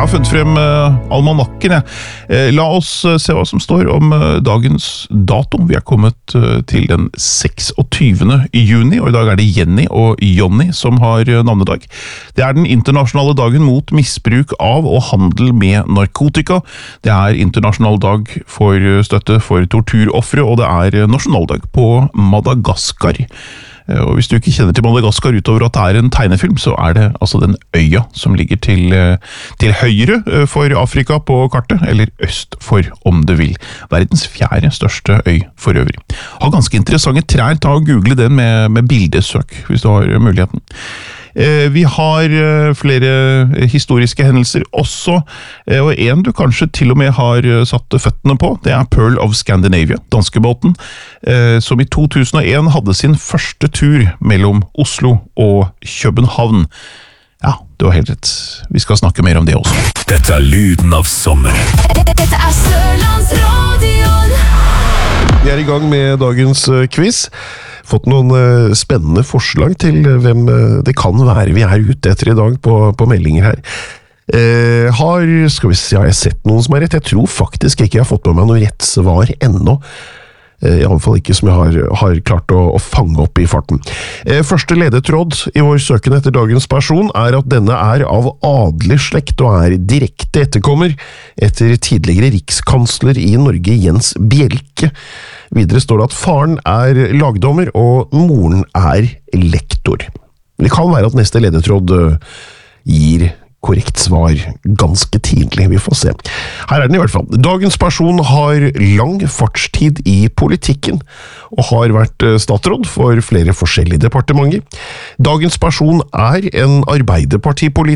har funnet frem almanakken. La oss se hva som står om dagens dato. Vi er kommet til den 26. juni, og i dag er det Jenny og Jonny som har navnedag. Det er den internasjonale dagen mot misbruk av og handel med narkotika. Det er internasjonal dag for støtte for torturofre, og det er nasjonaldag på Madagaskar. Og hvis du ikke kjenner til Madagaskar utover at det er en tegnefilm, så er det altså den øya som ligger til høyre for Afrika på kartet, eller øst for om du vil. Verdens 4. største øy for øvrig. Har ganske interessante trær, ta og google den med bildesøk, hvis du har muligheten. Vi har flere historiske hendelser også, og en du kanskje til og med har satt føttene på, det er Pearl of Scandinavia, danskebåten, som i 2001 hadde sin første tur mellom Oslo og København. Ja, du har helt rett. Vi skal snakke mer om det også. Dette er lyden av sommer. Dette er Sørlandsradion. Vi er i gang med dagens quiz. Fått noen spennende forslag til hvem det kan være vi er ute etter i dag på meldinger her. Skal vi se, har jeg sett noen som er rett? Jeg tror faktisk ikke jeg har fått med meg noe rett svar ennå. I alle fall ikke som jeg har klart å fange opp i farten. Første ledetråd i vår søken etter dagens person er at denne er av adelig slekt og er direkte etterkommer etter tidligere rikskansler i Norge Jens Bjelke. Videre står det at faren er lagdommer og moren er lektor. Det kan være at neste ledetråd gir korrekt svar ganske tidlig, vi får se. Her er den i hvert fall. Dagens person har lang fartstid i politikken, og har vært statsråd for flere forskjellige departementer. Dagens person er en arbeiderpartipolitiker,